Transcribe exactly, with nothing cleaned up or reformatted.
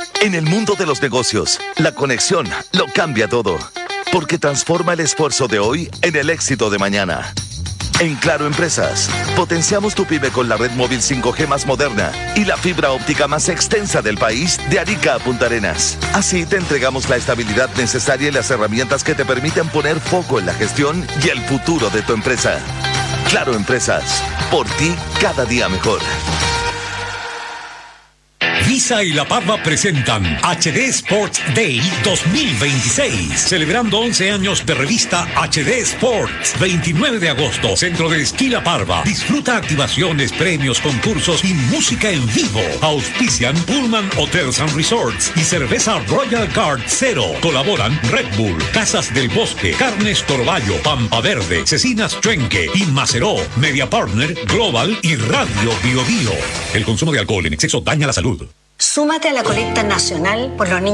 En el mundo de los negocios, la conexión lo cambia todo, porque transforma el esfuerzo de hoy en el éxito de mañana. En Claro Empresas, potenciamos tu pyme con la red móvil cinco G más moderna y la fibra óptica más extensa del país de Arica a Punta Arenas. Así te entregamos la estabilidad necesaria y las herramientas que te permiten poner foco en la gestión y el futuro de tu empresa. Claro Empresas, por ti cada día mejor. Visa y La Parva presentan H D Sports Day dos mil veintiséis, celebrando once años de revista H D Sports. veintinueve de agosto, Centro de Esquí La Parva. Disfruta activaciones, premios, concursos y música en vivo. Auspician Pullman Hotels and Resorts y cerveza Royal Guard Cero. Colaboran Red Bull, Casas del Bosque, Carnes Torballo, Pampa Verde, Cecinas Trenque y Maceró. Media Partner, Global y Radio Bio Bio. El consumo de alcohol en exceso daña la salud. Súmate a la colecta nacional por los niños